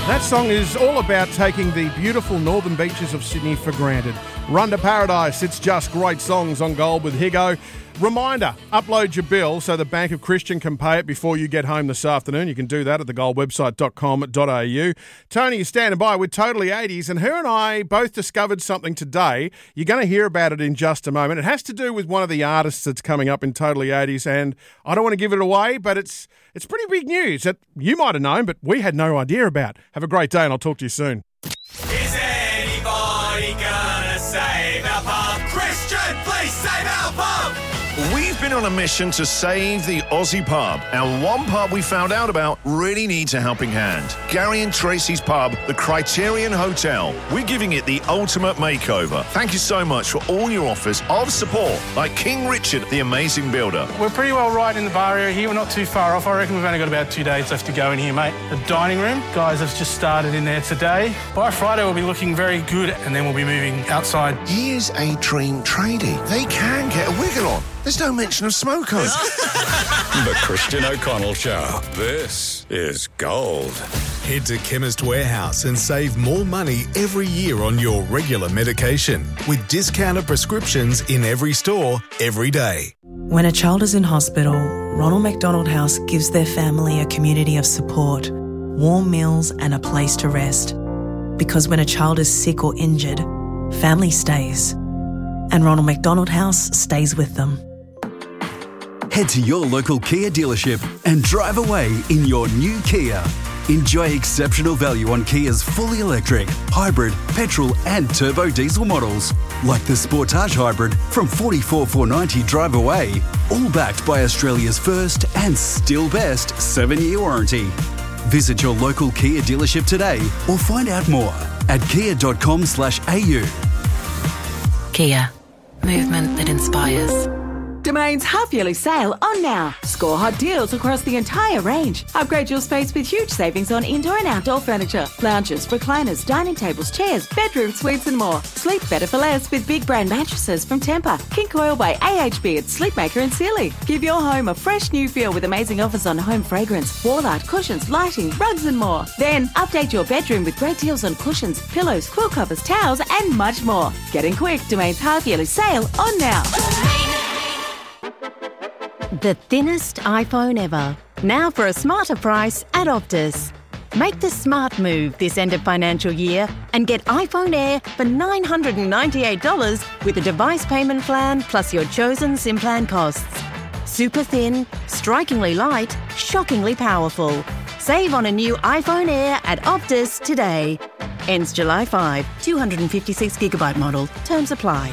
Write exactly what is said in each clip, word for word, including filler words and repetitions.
That song is all about taking the beautiful northern beaches of Sydney for granted. Run to Paradise, it's just great songs on Gold with Higo. Reminder, upload your bill so the Bank of Christian can pay it before you get home this afternoon. You can do that at the gold website dot com dot a u. Tony is standing by with Totally eighties, and her and I both discovered something today. You're going to hear about it in just a moment. It has to do with one of the artists that's coming up in Totally eighties, and I don't want to give it away, but it's it's pretty big news that you might have known, but we had no idea about. Have a great day, and I'll talk to you soon. Is anybody gonna save our pub? Christian, please save our pub! We've been on a mission to save the Aussie pub, and one pub we found out about really needs a helping hand. Gary and Tracy's pub, the Criterion Hotel. We're giving it the ultimate makeover. Thank you so much for all your offers of support, like King Richard, the amazing builder. We're pretty well right in the bar area here. We're not too far off. I reckon we've only got about two days left to go in here, mate. The dining room, guys have just started in there today. By Friday, we'll be looking very good, and then we'll be moving outside. Here's a dream tradie. They can get a wiggle on. There's no mention of smokers. The Christian O'Connell Show. This is Gold. Head to Chemist Warehouse and save more money every year on your regular medication with discounted prescriptions in every store, every day. When a child is in hospital, Ronald McDonald House gives their family a community of support, warm meals and a place to rest. Because when a child is sick or injured, family stays. And Ronald McDonald House stays with them. Head to your local Kia dealership and drive away in your new Kia. Enjoy exceptional value on Kia's fully electric, hybrid, petrol and turbo diesel models, like the Sportage Hybrid from forty-four thousand four hundred ninety dollars drive away, all backed by Australia's first and still best seven-year warranty. Visit your local Kia dealership today or find out more at kia dot com slash a u. Kia. Movement that inspires. Domain's half-yearly sale on now. Score hot deals across the entire range. Upgrade your space with huge savings on indoor and outdoor furniture. Lounges, recliners, dining tables, chairs, bedroom suites and more. Sleep better for less with big brand mattresses from Tempur, King Coil by A H B at Sleepmaker and Sealy. Give your home a fresh new feel with amazing offers on home fragrance, wall art, cushions, lighting, rugs and more. Then update your bedroom with great deals on cushions, pillows, quilt covers, towels and much more. Get in quick. Domain's half-yearly sale on now. The thinnest iPhone ever. Now for a smarter price at Optus. Make the smart move this end of financial year and get iPhone Air for nine hundred ninety-eight dollars with a device payment plan plus your chosen SIM plan costs. Super thin, strikingly light, shockingly powerful. Save on a new iPhone Air at Optus today. Ends July fifth. two hundred fifty-six gigabyte model. Terms apply.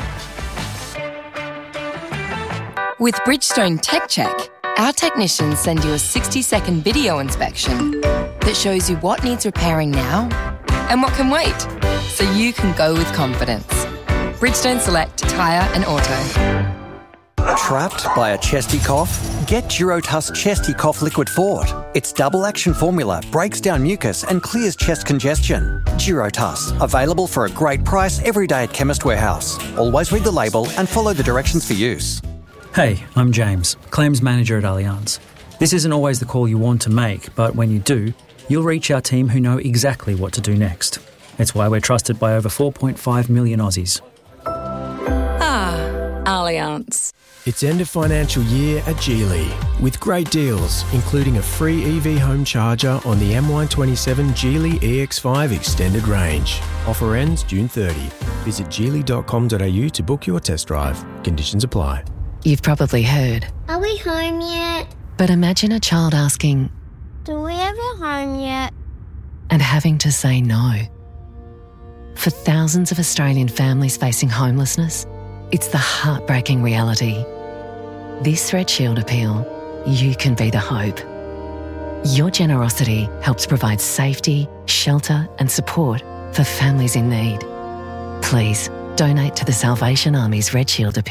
With Bridgestone Tech Check, our technicians send you a sixty-second video inspection that shows you what needs repairing now and what can wait, so you can go with confidence. Bridgestone Select Tyre and Auto. Trapped by a chesty cough? Get Durotuss Chesty Cough Liquid Fort. Its double-action formula breaks down mucus and clears chest congestion. Durotuss, available for a great price every day at Chemist Warehouse. Always read the label and follow the directions for use. Hey, I'm James, Claims Manager at Allianz. This isn't always the call you want to make, but when you do, you'll reach our team who know exactly what to do next. It's why we're trusted by over four point five million Aussies. Ah, Allianz. It's end of financial year at Geely, with great deals, including a free E V home charger on the M Y twenty-seven Geely E X five Extended Range. Offer ends June thirtieth. Visit geely dot com dot a u to book your test drive. Conditions apply. You've probably heard. Are we home yet? But imagine a child asking, Do we have a home yet? and having to say no. For thousands of Australian families facing homelessness, it's the heartbreaking reality. This Red Shield appeal, you can be the hope. Your generosity helps provide safety, shelter and support for families in need. Please donate to the Salvation Army's Red Shield appeal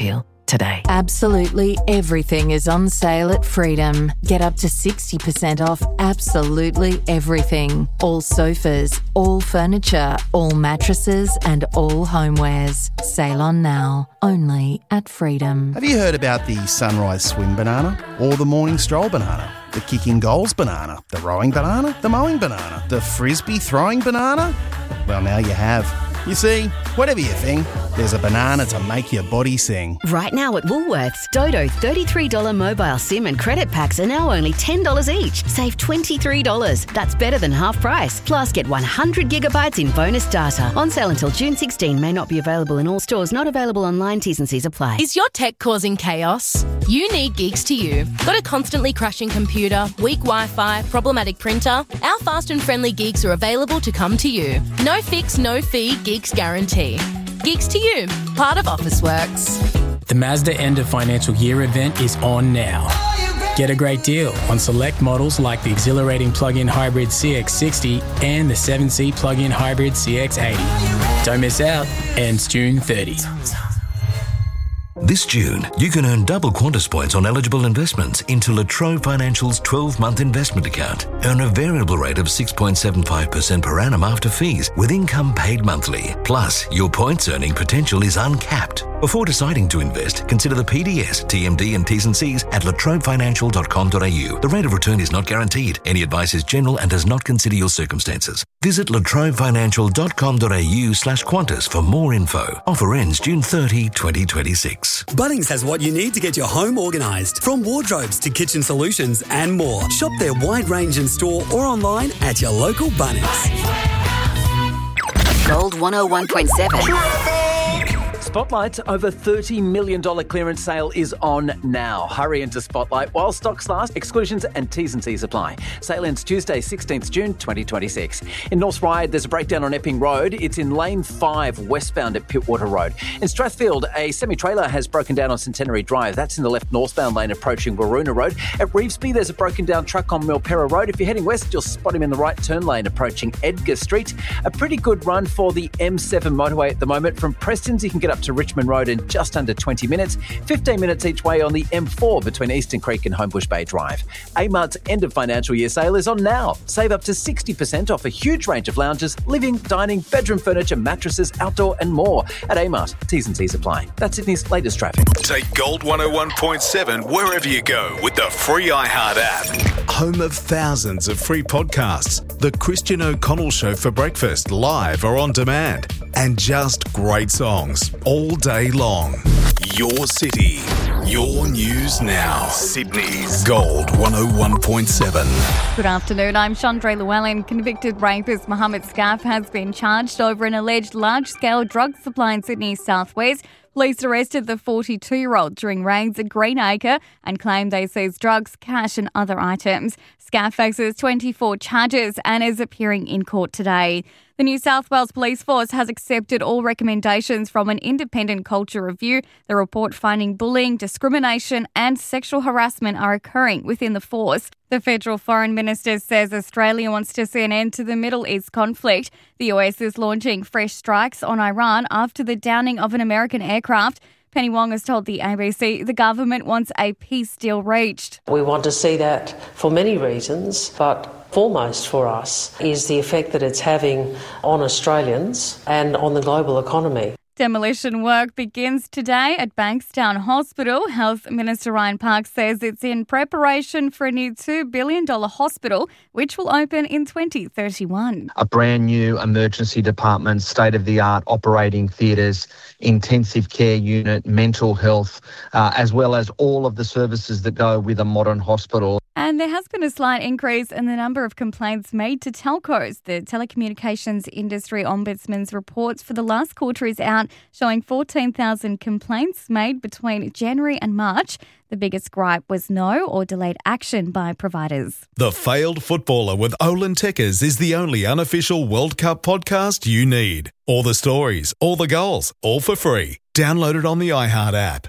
today. Absolutely everything is on sale at Freedom. Get up to sixty percent off absolutely everything. All sofas, all furniture, all mattresses and all homewares. Sale on now, only at Freedom. Have you heard about the sunrise swim banana or the morning stroll banana? The kicking goals banana, the rowing banana, the mowing banana, the frisbee throwing banana? Well, now you have. You see, whatever you think, there's a banana to make your body sing. Right now at Woolworths, Dodo thirty-three dollars mobile SIM and credit packs are now only ten dollars each. Save twenty-three dollars. That's better than half price. Plus, get one hundred gigabytes in bonus data. On sale until June sixteenth. May not be available in all stores. Not available online. T's and C's apply. Is your tech causing chaos? You need Geeks to You. Got a constantly crashing computer, weak Wi-Fi, problematic printer? Our fast and friendly Geeks are available to come to you. No fix, no fee, Geeks guarantee. Geeks to You, part of Officeworks. The Mazda End of Financial Year event is on now. Get a great deal on select models like the exhilarating plug-in hybrid C X sixty and the seven seat plug-in hybrid C X eighty. Don't miss out. Ends June thirtieth. This June, you can earn double Qantas points on eligible investments into La Trobe Financial's twelve-month investment account. Earn a variable rate of six point seven five percent per annum after fees, with income paid monthly. Plus, your points earning potential is uncapped. Before deciding to invest, consider the P D S, T M D and T's and C's at latrobe financial dot com dot a u. The rate of return is not guaranteed. Any advice is general and does not consider your circumstances. Visit latrobe financial dot com dot a u slash Qantas for more info. Offer ends June thirtieth, twenty twenty-six. Bunnings has what you need to get your home organised, from wardrobes to kitchen solutions and more. Shop their wide range in store or online at your local Bunnings. Gold one oh one point seven. Spotlight's over thirty million dollars clearance sale is on now. Hurry into Spotlight while stocks last. Exclusions and T's and C's apply. Sale ends Tuesday, sixteenth of June, twenty twenty-six. In North Ryde, there's a breakdown on Epping Road. It's in lane five, westbound at Pittwater Road. In Strathfield, a semi-trailer has broken down on Centenary Drive. That's in the left northbound lane approaching Waroona Road. At Revesby, there's a broken down truck on Milperra Road. If you're heading west, you'll spot him in the right turn lane approaching Edgar Street. A pretty good run for the M seven motorway at the moment. From Preston's, you can get up to Richmond Road in just under twenty minutes, fifteen minutes each way on the M four between Eastern Creek and Homebush Bay Drive. Amart's end of financial year sale is on now. Save up to sixty percent off a huge range of lounges, living, dining, bedroom furniture, mattresses, outdoor and more. At Amart, T's and C's apply. That's Sydney's latest traffic. Take Gold one oh one point seven wherever you go with the free iHeart app. Home of thousands of free podcasts. The Christian O'Connell Show for breakfast, live or on demand. And just great songs all day long. Your city, your news now. Sydney's Gold one oh one point seven. Good afternoon, I'm Chandra Llewellyn. Convicted rapist Mohammed Scaff has been charged over an alleged large-scale drug supply in Sydney's southwest. Police arrested the forty-two-year-old during raids at Greenacre and claimed they seized drugs, cash and other items. Scaff faces twenty-four charges and is appearing in court today. The New South Wales Police Force has accepted all recommendations from an independent culture review. The report finding bullying, discrimination and sexual harassment are occurring within the force. The Federal Foreign Minister says Australia wants to see an end to the Middle East conflict. The U S is launching fresh strikes on Iran after the downing of an American aircraft. Penny Wong has told the A B C the government wants a peace deal reached. We want to see that for many reasons, but foremost for us is the effect that it's having on Australians and on the global economy. Demolition work begins today at Bankstown Hospital. Health Minister Ryan Parks says it's in preparation for a new two billion dollars hospital, which will open in twenty thirty-one. A brand new emergency department, state-of-the-art operating theatres, intensive care unit, mental health, uh, as well as all of the services that go with a modern hospital. And there has been a slight increase in the number of complaints made to telcos. The Telecommunications Industry Ombudsman's reports for the last quarter is out, showing fourteen thousand complaints made between January and March. The biggest gripe was no or delayed action by providers. The Failed Footballer with Olin Tekkers is the only unofficial World Cup podcast you need. All the stories, all the goals, all for free. Download it on the iHeart app.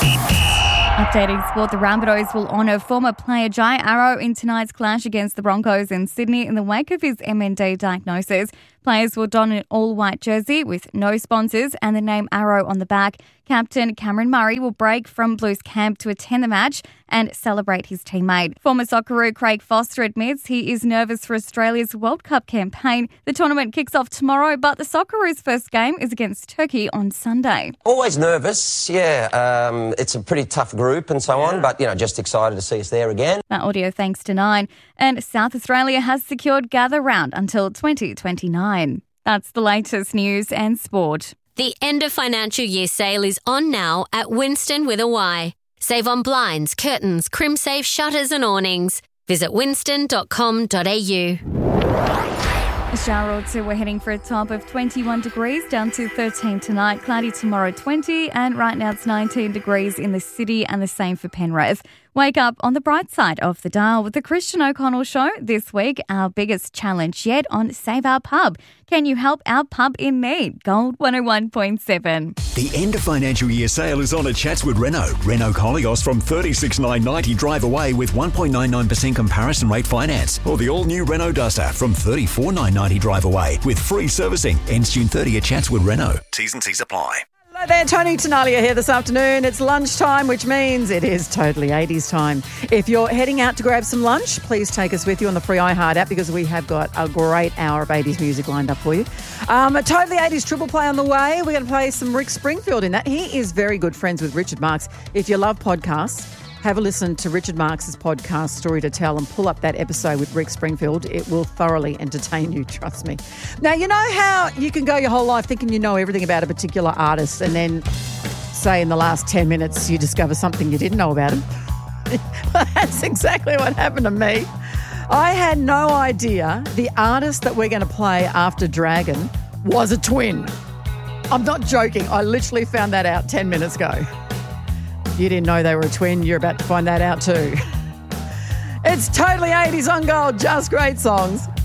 Updating sport, the Rabbitohs will honour former player Jai Arrow in tonight's clash against the Broncos in Sydney in the wake of his M N D diagnosis. Players will don an all-white jersey with no sponsors and the name Arrow on the back. Captain Cameron Murray will break from Blues camp to attend the match and celebrate his teammate. Former Socceroo Craig Foster admits he is nervous for Australia's World Cup campaign. The tournament kicks off tomorrow, but the Socceroos' first game is against Turkey on Sunday. Always nervous, yeah. Um, it's a pretty tough group and so on, but, you know, just excited to see us there again. That audio thanks to Nine. And South Australia has secured Gather Round until twenty twenty-nine. That's the latest news and sport. The end of financial year sale is on now at Winston with a Y. Save on blinds, curtains, crimsafe shutters and awnings. Visit winston dot com dot a u. A shower or two, we're heading for a top of twenty-one degrees, down to thirteen tonight. Cloudy tomorrow, twenty, and right now it's nineteen degrees in the city, and the same for Penrith. Wake up on the bright side of the dial with the Christian O'Connell Show. This week, our biggest challenge yet on Save Our Pub. Can you help our pub in need? Gold one oh one point seven. The end of financial year sale is on at Chatswood Renault. Renault Koleos from thirty-six thousand nine hundred ninety drive away with one point nine nine percent comparison rate finance. Or the all-new Renault Duster from thirty-four thousand nine hundred ninety drive away with free servicing. Ends June thirtieth at Chatswood Renault. T's and C's apply. Hello there, Tony Tenalia here this afternoon. It's lunchtime, which means it is totally eighties time. If you're heading out to grab some lunch, please take us with you on the free iHeart app because we have got a great hour of eighties music lined up for you. Um, a totally eighties triple play on the way. We're going to play some Rick Springfield in that. He is very good friends with Richard Marx. If you love podcasts, have a listen to Richard Marx's podcast, Story to Tell, and pull up that episode with Rick Springfield. It will thoroughly entertain you, trust me. Now, you know how you can go your whole life thinking you know everything about a particular artist and then, say, in the last ten minutes, you discover something you didn't know about him? That's exactly what happened to me. I had no idea the artist that we're going to play after Dragon was a twin. I'm not joking. I literally found that out ten minutes ago. You didn't know they were a twin, you're about to find that out too. It's totally eighties on Gold, just great songs.